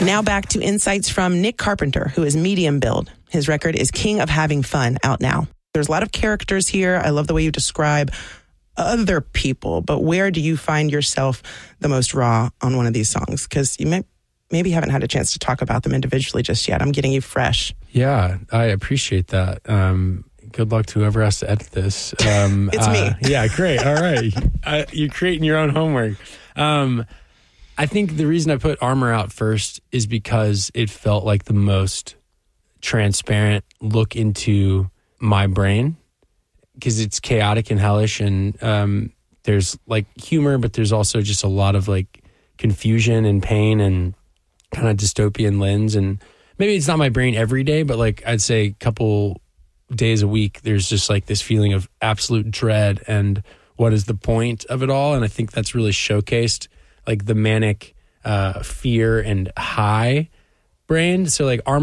Now back to insights from Nick Carpenter, who is medium build. His record is King of Having Fun, out now. There's a lot of characters here. I love the way you describe other people, but where do you find yourself the most raw on one of these songs? Because you maybe haven't had a chance to talk about them individually just yet. I'm getting you fresh. Yeah, I appreciate that. Good luck to whoever has to edit this. It's me. Yeah, great. All right. You're creating your own homework. I think the reason I put Armor out first is because it felt like the most transparent look into my brain, because it's chaotic and hellish, and there's like humor, but there's also just a lot of like confusion and pain and kind of dystopian lens. And maybe it's not my brain every day, but like I'd say a couple days a week, there's just like this feeling of absolute dread and what is the point of it all. And I think that's really showcased like the manic fear and high brain. So like Armor